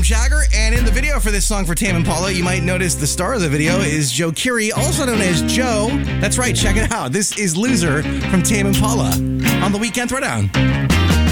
Jagger, and in the video for this song for Tame Impala, you might notice the star of the video is Joe Keery, also known as Joe. That's right, check it out. This is Loser from Tame Impala on the Weekend Throwdown.